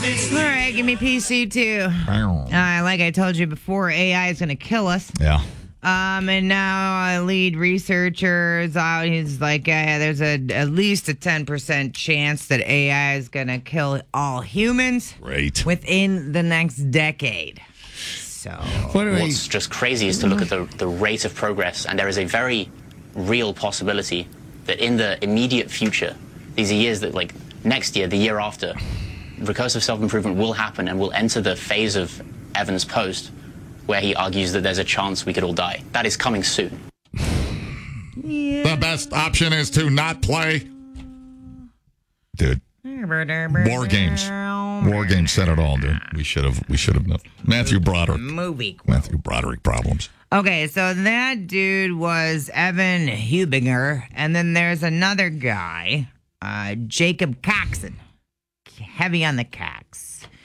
All right, give me PC too. Like I told you before, AI is going to kill us. Yeah. And now lead researchers out. He's like, there's at least a 10% chance that AI is going to kill all humans. Great. Within the next decade. So what's just crazy is to look at the rate of progress, and there is a very real possibility that in the immediate future, these are years that, like next year, the year after, recursive self-improvement will happen, and we'll enter the phase of Evan's post where he argues that there's a chance we could all die. That is coming soon. The best option is to not play. Dude. War games. War games said it all, dude. We should have known. Matthew Broderick. Matthew Broderick problems. Okay, so that dude was Evan Hubinger, and then there's another guy, Jacob Coxon. Heavy on the Cox.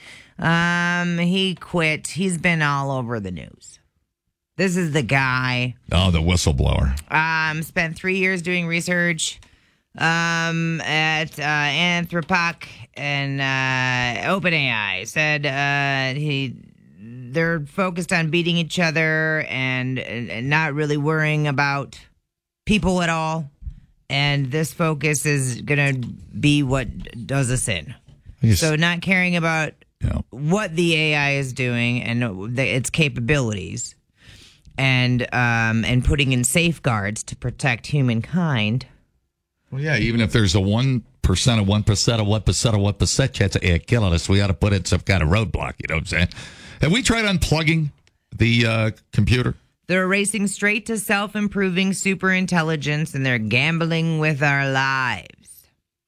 He quit. He's been all over the news. This is the guy. Oh, the whistleblower. Spent 3 years doing research at Anthropic and OpenAI. Said they're focused on beating each other and not really worrying about people at all. And this focus is going to be what does us in. So not caring about what the AI is doing and its capabilities, and putting in safeguards to protect humankind. Well, yeah, even if there's a 1% of 1% of 1% of 1% chance of AI killing us, we ought to put in some kind of roadblock. You know what I'm saying? Have we tried unplugging the computer? They're racing straight to self-improving superintelligence, and they're gambling with our lives.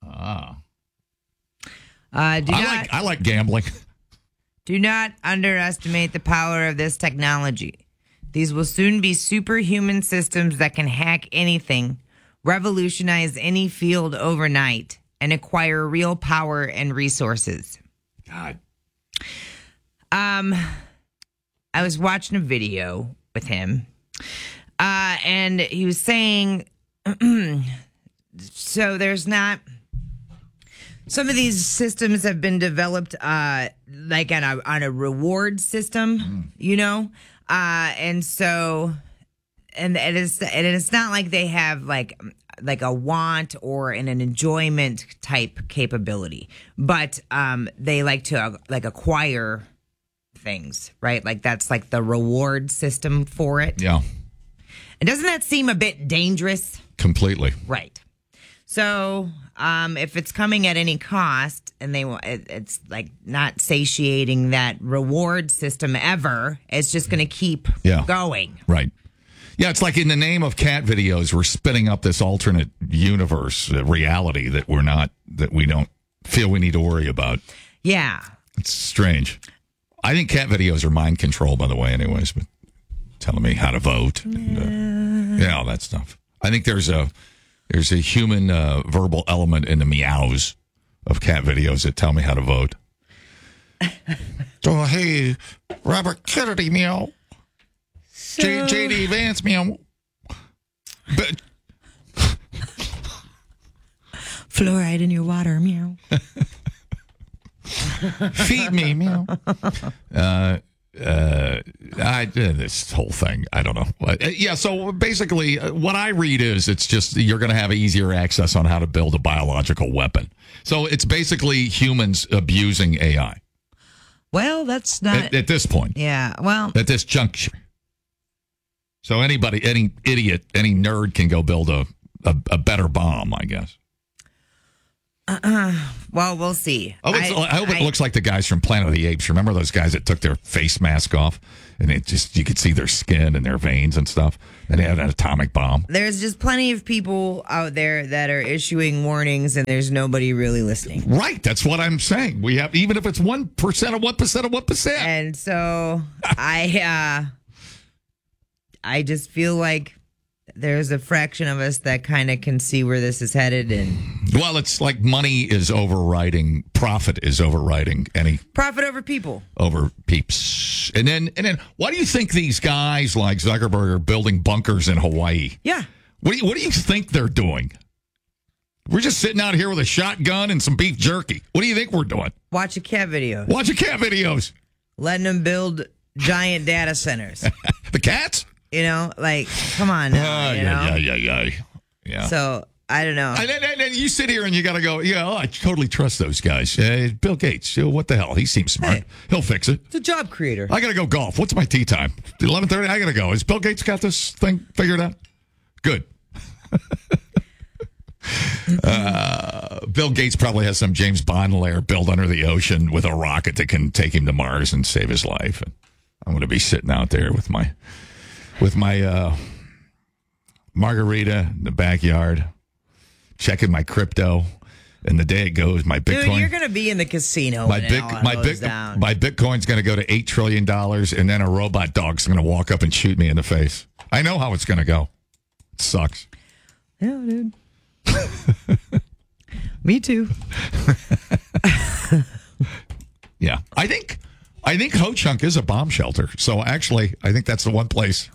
I like gambling. Do not underestimate the power of this technology. These will soon be superhuman systems that can hack anything, revolutionize any field overnight, and acquire real power and resources. God. I was watching a video with him, and he was saying, so there's not... Some of these systems have been developed like on a reward system, you know? And so it's not like they have like a want or an enjoyment type capability, but they like to acquire things, right? Like that's like the reward system for it. Yeah. And doesn't that seem a bit dangerous? Completely. Right. So if it's coming at any cost and it's like not satiating that reward system ever, it's just going to keep going. Right. Yeah, it's like in the name of cat videos, we're spinning up this alternate universe reality that we don't feel we need to worry about. Yeah. It's strange. I think cat videos are mind control, by the way, anyways, but telling me how to vote. And, all that stuff. I think there's a human verbal element in the meows of cat videos that tell me how to vote. So, hey, Robert Kennedy, meow. J.D. Vance, meow. But fluoride in your water, meow. Feed me, meow. This whole thing, I don't know. Yeah, so basically, what I read is it's just you're going to have easier access on how to build a biological weapon. So it's basically humans abusing AI. Well, that's not... At this point. Yeah, well... At this juncture. So anybody, any idiot, any nerd can go build a better bomb, I guess. Well, we'll see. I hope it looks like the guys from Planet of the Apes. Remember those guys that took their face mask off and you could see their skin and their veins and stuff, and they had an atomic bomb? There's just plenty of people out there that are issuing warnings, and there's nobody really listening. Right, that's what I'm saying. We have, even if it's 1% of 1% of 1%. And so I just feel like there's a fraction of us that kind of can see where this is headed. And well, it's like money is overriding, profit is overriding any profit over people, over peeps. And then, why do you think these guys like Zuckerberg are building bunkers in Hawaii? Yeah. What do you think they're doing? We're just sitting out here with a shotgun and some beef jerky. What do you think we're doing? Watch a cat video. Watching cat videos. Letting them build giant data centers. The cats? You know, like, come on now. Yeah. So, I don't know. And then you sit here and you got to go, I totally trust those guys. Bill Gates, what the hell? He seems smart. Hey. He'll fix it. It's a job creator. I got to go golf. What's my tee time? 11:30? I got to go. Has Bill Gates got this thing figured out? Good. Bill Gates probably has some James Bond lair built under the ocean with a rocket that can take him to Mars and save his life. And I'm going to be sitting out there with my margarita in the backyard, checking my crypto. And the day it goes, my Bitcoin. Dude, you're going to be in the casino. My down. Bitcoin's going to go to $8 trillion, and then a robot dog's going to walk up and shoot me in the face. I know how it's going to go. It sucks. Yeah, dude. Me too. Yeah, I think Ho Chunk is a bomb shelter. So actually, I think that's the one place.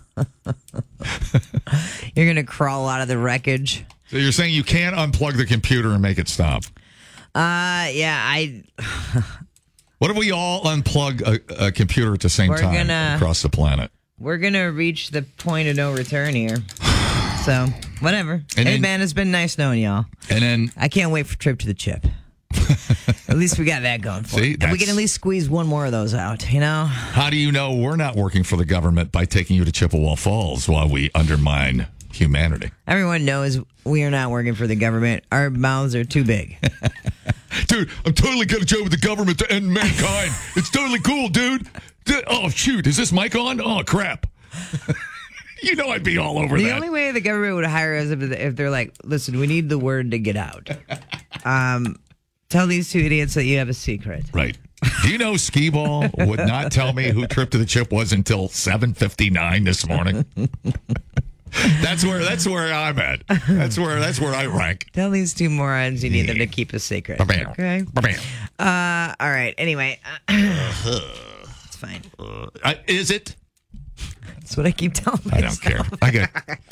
You're going to crawl out of the wreckage. So you're saying you can't unplug the computer and make it stop? Yeah, What if we all unplug a computer at the same time across the planet? We're going to reach the point of no return here. So, whatever. Man, it's been nice knowing y'all. And then I can't wait for Trip to the Chip. At least we got that going for us. And we can at least squeeze one more of those out, you know? How do you know we're not working for the government by taking you to Chippewa Falls while we undermine humanity? Everyone knows we are not working for the government. Our mouths are too big. Dude, I'm totally going to join with the government to end mankind. It's totally cool, dude. Oh, shoot. Is this mic on? Oh, crap. You know I'd be all over that. The only way the government would hire us if they're like, listen, we need the word to get out. Tell these two idiots that you have a secret. Right. Do you know Skee-Ball would not tell me who Trip to the Chip was until 7:59 this morning? That's where I'm at. That's where I rank. Tell these two morons you need them to keep a secret. Okay. All right. Anyway, it's fine. Is it? That's what I keep telling myself. I don't care. I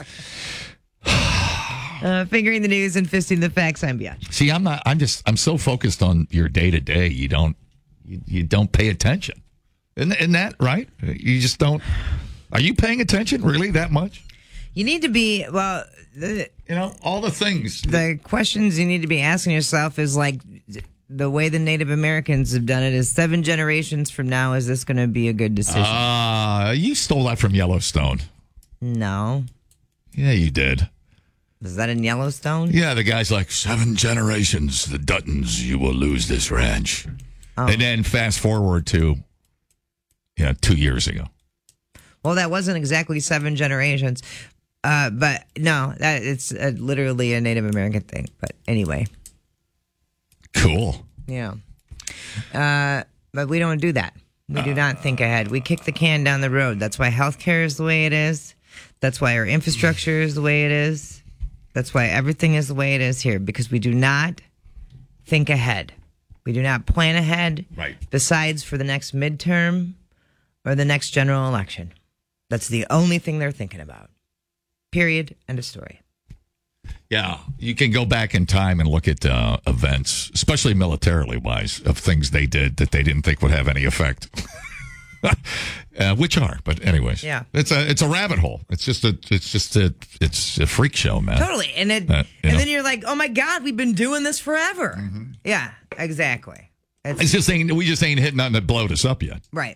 got. Fingering the news and fisting the facts. I'm Biatch. See, I'm so focused on your day to day. You don't pay attention. Isn't that right? You just don't. Are you paying attention really that much? You need to be, well, all the things. The questions you need to be asking yourself is like, the way the Native Americans have done it is 7 generations from now, is this going to be a good decision? You stole that from Yellowstone. No. Yeah, you did. Is that in Yellowstone? Yeah, the guy's like, 7 generations, the Duttons, you will lose this ranch. Oh. And then fast forward to, 2 years ago. Well, that wasn't exactly 7 generations. But no, it's literally a Native American thing. But anyway. Cool. Yeah. But we don't do that. We do not think ahead. We kick the can down the road. That's why healthcare is the way it is. That's why our infrastructure is the way it is. That's why everything is the way it is here, because we do not think ahead. We do not plan ahead. Right. Besides for the next midterm or the next general election. That's the only thing they're thinking about. Period. End of story. Yeah, you can go back in time and look at events, especially militarily wise, of things they did that they didn't think would have any effect, which are. But anyways, yeah, it's a rabbit hole. It's a freak show, man. Totally, and then you're like, oh my God, we've been doing this forever. Mm-hmm. We just ain't hitting nothing that blowed us up yet. Right.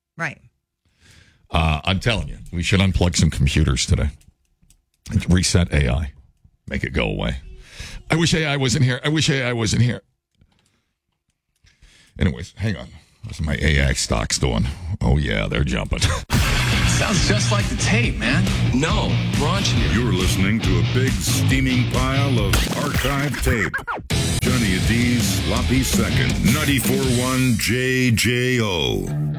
I'm telling you, we should unplug some computers today. Reset AI. Make it go away. I wish AI wasn't here. Anyways, hang on. What's my AI stocks doing? Oh, yeah, they're jumping. Sounds just like the tape, man. No, raunchier. You're listening to a big steaming pile of archive tape. Johnny D's Sloppy Second, 94.1 JJO.